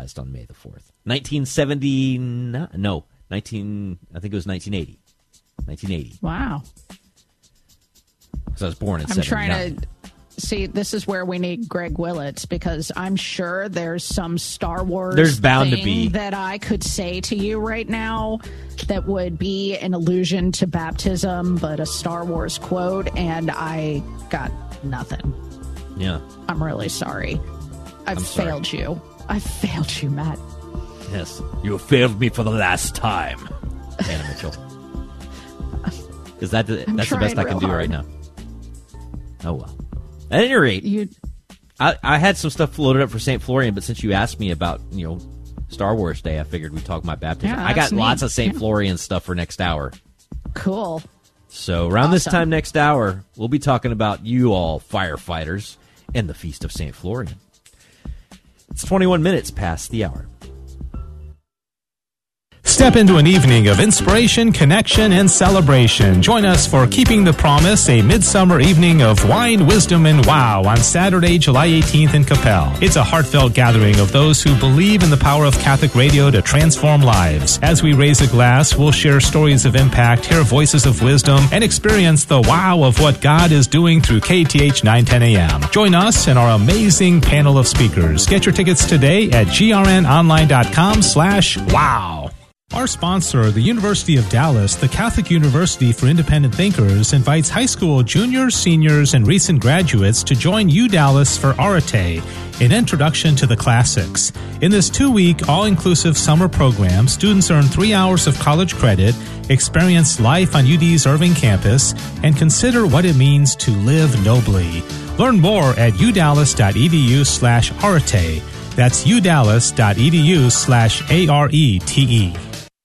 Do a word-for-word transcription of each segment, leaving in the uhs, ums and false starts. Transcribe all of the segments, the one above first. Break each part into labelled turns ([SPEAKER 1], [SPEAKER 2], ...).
[SPEAKER 1] baptized on May the fourth. nineteen seventy, no, nineteen, I think it was nineteen eighty. nineteen eighty.
[SPEAKER 2] Wow.
[SPEAKER 1] So I was born in
[SPEAKER 2] I'm
[SPEAKER 1] seventy-nine.
[SPEAKER 2] trying to see, this is where we need Greg Willits, because I'm sure there's some Star Wars
[SPEAKER 1] There's bound
[SPEAKER 2] thing
[SPEAKER 1] to be.
[SPEAKER 2] that I could say to you right now that would be an allusion to baptism, but a Star Wars quote, and I got nothing.
[SPEAKER 1] Yeah.
[SPEAKER 2] I'm really sorry. I've
[SPEAKER 1] I'm sorry.
[SPEAKER 2] failed you. I failed you, Matt.
[SPEAKER 1] Yes. You have failed me for the last time, Anna Mitchell. Because that, that's the best I can do
[SPEAKER 2] hard.
[SPEAKER 1] right now. Oh, well. At any rate,
[SPEAKER 2] You,
[SPEAKER 1] I, I had some stuff loaded up for Saint Florian, but since you asked me about, you know, Star Wars Day, I figured we'd talk about baptism.
[SPEAKER 2] Yeah,
[SPEAKER 1] I got
[SPEAKER 2] that's neat.
[SPEAKER 1] lots of Saint
[SPEAKER 2] Yeah.
[SPEAKER 1] Florian stuff for next hour.
[SPEAKER 2] cool.
[SPEAKER 1] So around this
[SPEAKER 2] Awesome.
[SPEAKER 1] time next hour, we'll be talking about you all firefighters and the Feast of Saint Florian. It's twenty-one minutes past the hour.
[SPEAKER 3] Step into an evening of inspiration, connection, and celebration. Join us for Keeping the Promise, a midsummer evening of wine, wisdom, and wow on Saturday, July eighteenth in Capel. It's a heartfelt gathering of those who believe in the power of Catholic radio to transform lives. As we raise a glass, we'll share stories of impact, hear voices of wisdom, and experience the wow of what God is doing through K T H nine ten A M. Join us and our amazing panel of speakers. Get your tickets today at grnonline.com slash wow. Our sponsor, the University of Dallas, the Catholic University for Independent Thinkers, invites high school juniors, seniors, and recent graduates to join U Dallas for Arate, an introduction to the classics. In this two-week, all-inclusive summer program, students earn three hours of college credit, experience life on U D's Irving campus, and consider what it means to live nobly. Learn more at udallas.edu slash arete. That's udallas.edu slash A-R-E-T-E.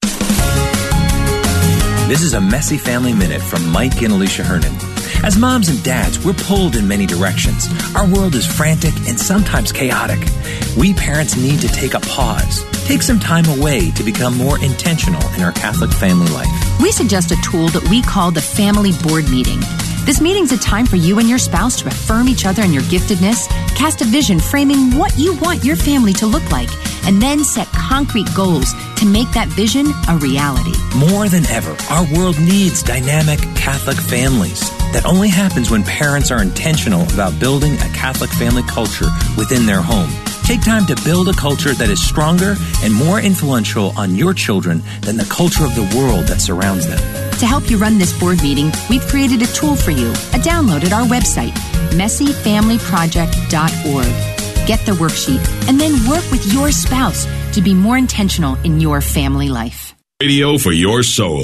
[SPEAKER 4] This is a Messy Family Minute from Mike and Alicia Hernan. As moms and dads, we're pulled in many directions. Our world is frantic and sometimes chaotic. We parents need to take a pause, take some time away to become more intentional in our Catholic family life.
[SPEAKER 5] We suggest a tool that we call the Family Board Meeting. This meeting's a time for you and your spouse to affirm each other in your giftedness, cast a vision framing what you want your family to look like, and then set concrete goals to make that vision a reality.
[SPEAKER 4] More than ever, our world needs dynamic Catholic families. That only happens when parents are intentional about building a Catholic family culture within their home. Take time to build a culture that is stronger and more influential on your children than the culture of the world that surrounds them.
[SPEAKER 5] To help you run this board meeting, we've created a tool for you, a download at our website, messy family project dot org. Get the worksheet and then work with your spouse to be more intentional in your family life.
[SPEAKER 6] Radio for your soul.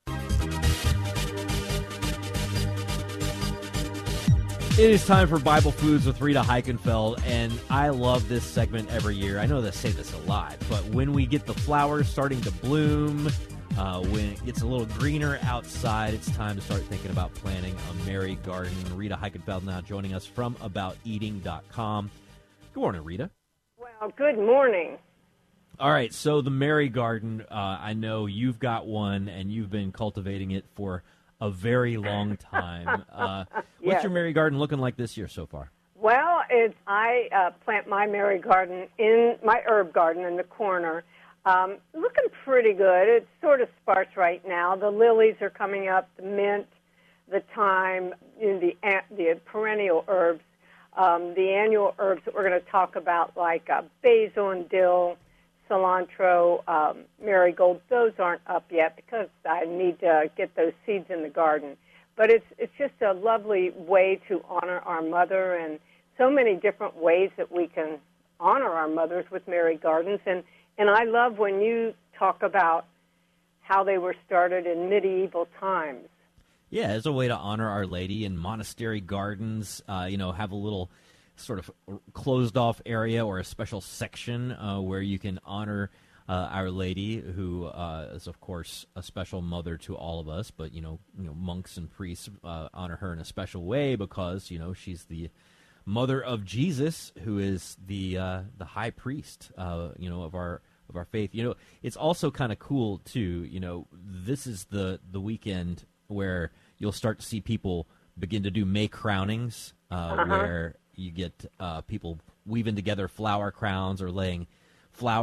[SPEAKER 1] It is time for Bible Foods with Rita Heikenfeld, and I love this segment every year. I know they say this a lot, but when we get the flowers starting to bloom, uh, when it gets a little greener outside, it's time to start thinking about planting a Mary garden. Rita Heikenfeld now joining us from about eating dot com. Good morning, Rita.
[SPEAKER 7] Well, good morning.
[SPEAKER 1] All right, so the Mary garden, uh, I know you've got one, and you've been cultivating it for a very long time. Uh,
[SPEAKER 7] Yes.
[SPEAKER 1] What's your Mary garden looking like this year so far?
[SPEAKER 7] Well, it's, I uh, plant my Mary garden in my herb garden in the corner. Um, looking pretty good. It's sort of sparse right now. The lilies are coming up, the mint, the thyme, you know, the, the perennial herbs. Um, the annual herbs that we're going to talk about, like uh, basil and dill, cilantro, um, marigold, those aren't up yet because I need to get those seeds in the garden. But it's it's just a lovely way to honor our mother, and so many different ways that we can honor our mothers with Mary gardens. And, and I love when you talk about how they were started in medieval times.
[SPEAKER 1] Yeah, as a way to honor Our Lady in monastery gardens, uh, you know, have a little sort of closed-off area or a special section uh, where you can honor uh, Our Lady, who uh, is, of course, a special mother to all of us. But, you know, you know monks and priests uh, honor her in a special way because, you know, she's the mother of Jesus, who is the uh, the high priest, uh, you know, of our of our faith. You know, it's also kind of cool, too. You know, this is the, the weekend where you'll start to see people begin to do May crownings, uh, uh-huh. where you get uh, people weaving together flower crowns or laying flowers